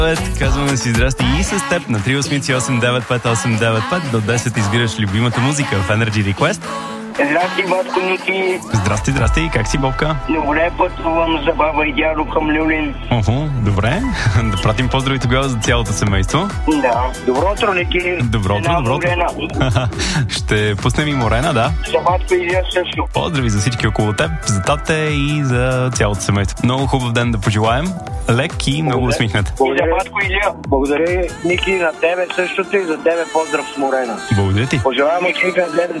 Казваме си здрасти и с теб на 388-95895 до 10 избираш любимата музика в Energy Request. Здрасти, Батко, Ники. Здрасти, как си, Бобка? Добре, пътувам за баба и дядо към Люлин. Добре. Да пратим поздрави тогава за цялото семейство. Да. Добро утро, Ники. Добро утро. Ще пуснем и Морена, да. За Батко и Илия също. Поздрави за всички около теб, за тате и за цялото семейство. Много хубав ден да пожелаем. Лек и много усмихнат. И за Батко и Илия. Благодаря, Ники, на тебе същото и за тебе поздрав с Морена. Благодаря ти. Пожелавам усмихнат ден